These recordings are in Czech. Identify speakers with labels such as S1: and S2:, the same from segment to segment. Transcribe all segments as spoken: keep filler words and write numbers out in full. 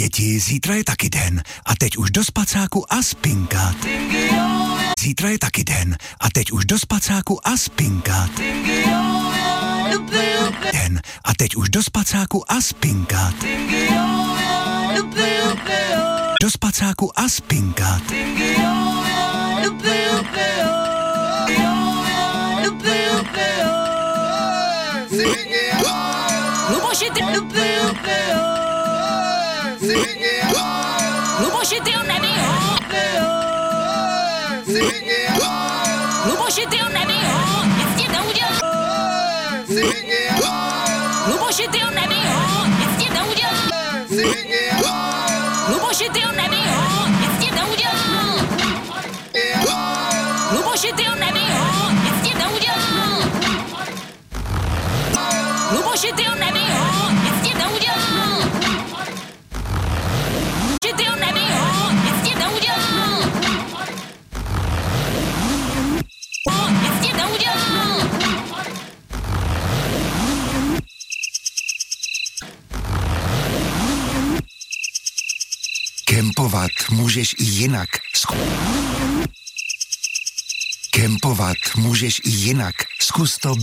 S1: Děti, zítra je taky den a teď už do spacáku a spinkat. Zítra je taky den a teď už do spacáku a spinkat. Den a teď už do spacáku a spinkat. Do spacáku a spinkat.
S2: Luboši, ty... Luboši, ty ho neví, ho! Luboši, ty ho neví, ho! Nic ti neudělá! Luboši, ty ho neví, ho! Nic ti neudělá! Luboši, ty ho neví, ho! Nic ti neudělá! Luboši, ty ho neví, ho! Nic ti neudělá! Luboši, ty ho neví, ho! Nic ti neudělá! Luboši, ty ho neví, ho! Nic ti neudělá! Nic ti neudělá!
S1: Kempovat můžeš i jinak. Kempovat můžeš i jinak. Zkus to.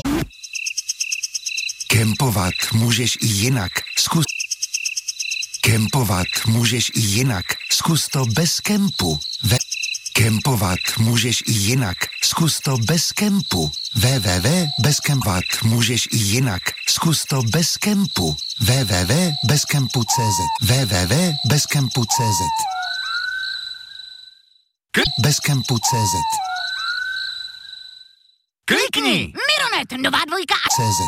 S1: Kempovat můžeš i jinak. Zkus. Kempovat můžeš i jinak. Zkus to bez kempu. Ve. Kempovat můžeš i jinak. Zkus to bez kempu. www bez kempovat můžeš i jinak. Zkus to bez kempu. www bez kempu tečka cz www bez kempu tečka cz bez kempu tečka cz
S2: Klikni! Mironet, nová dvojka a...
S1: cz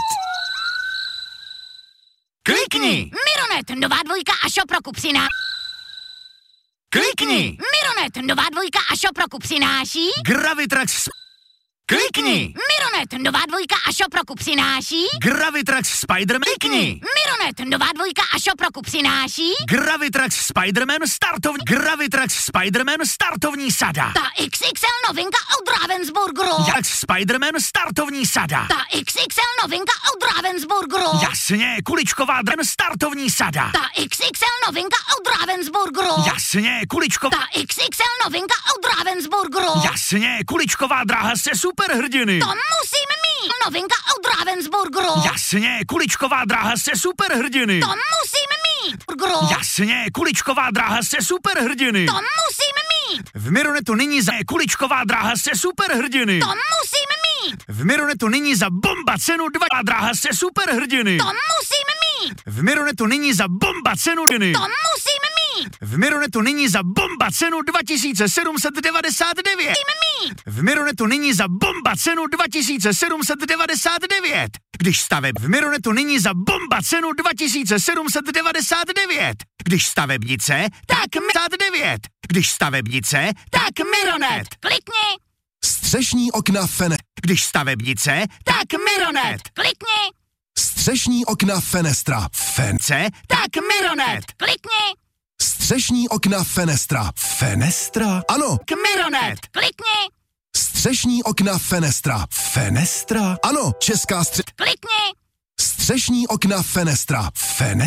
S2: Klikni! Mironet, nová dvojka a shop roku přiná... Klikni! Mironet, nová dvojka a shop roku přináší...
S3: Gravitrax... Klikni!
S2: Mironet, nová dvojka a shop roku přináší...
S3: Gravitrax Spider-Man... Klikni!
S2: Mironet, nová dvojka a shop roku přináší...
S3: Gravitrax Spider-Man startovní... Gravitrax Spider-Man startovní sada.
S2: Ta iks iks el novinka od Ravensburgeru.
S3: Jak Spider-Man startovní sada.
S2: Ta iks iks el novinka od Ravensburgeru.
S3: Jasně, kuličková dran startovní sada.
S2: Ta iks iks el novinka od Ravensburgeru.
S3: Jasně, kuličko...
S2: Ta iks iks el novinka od Ravensburgeru.
S3: Jasně, kuličková dráha se superhrdiny.
S2: To musím mít. Novinka od Ravensburgeru.
S3: Jasně, kuličková dráha se superhrdiny.
S2: To musím mít. Burgeru.
S3: Jasně, kuličková dráha se superhrdiny.
S2: To musím mít.
S3: V Mironetu nyní za kuličková dráha se superhrdiny.
S2: To musím mít.
S3: V Mironetu nyní za bomba cenu dva dráha se superhrdiny.
S2: To musím mít.
S3: V Mironetu nyní za bomba cenu diny.
S2: To musím mít.
S3: V Mironetu nyní za bomba cenu dva tisíce sedm set devadesát devět.
S2: Mít.
S3: V Mironetu nyní za bomba cenu dva tisíce sedm set devadesát devět. Když staveb v Mironetu nyní za bomba cenu dva tisíce sedm set devadesát devět. Když stavebnice, tak devadesát devět. Když stavebnice, tak Mironet.
S2: Klikni.
S1: Střešní okna Fene.
S3: Když stavebnice, tak Mironet.
S2: Klikni.
S1: Střešní okna Fenestra. Fence.
S3: Tak Mironet.
S2: Klikni.
S1: Střešní okna Fenestra. Fenestra? Ano.
S3: K Mironet.
S2: Klikni.
S1: Střešní okna Fenestra. Fenestra? Ano. Česká stře...
S2: Klikni.
S1: Střešní okna Fenestra. Fenestra?